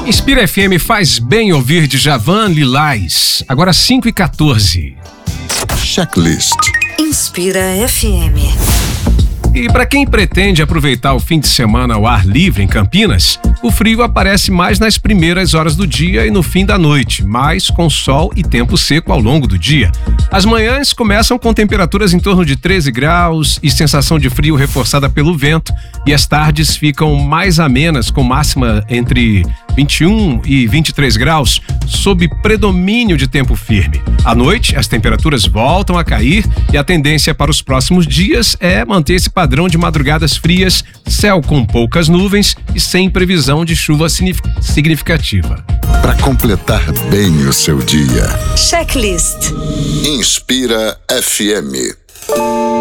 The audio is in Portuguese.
Inspira FM faz bem ouvir Djavan Lilás. Agora 5h14. Checklist. Inspira FM. E para quem pretende aproveitar o fim de semana ao ar livre em Campinas, o frio aparece mais nas primeiras horas do dia e no fim da noite, mas com sol e tempo seco ao longo do dia. As manhãs começam com temperaturas em torno de 13 graus e sensação de frio reforçada pelo vento, e as tardes ficam mais amenas, com máxima entre 21 e 23 graus, sob predomínio de tempo firme. À noite, as temperaturas voltam a cair e a tendência para os próximos dias é manter esse padrão de madrugadas frias, céu com poucas nuvens e sem previsão de chuva significativa. Para completar bem o seu dia. Checklist. Inspira FM.